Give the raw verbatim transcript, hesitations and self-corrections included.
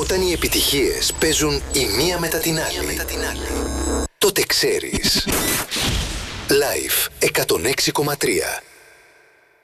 Όταν οι επιτυχίες παίζουν η μία μετά την άλλη, μετά την άλλη. τότε ξέρεις. Live εκατόν έξι κόμμα τρία.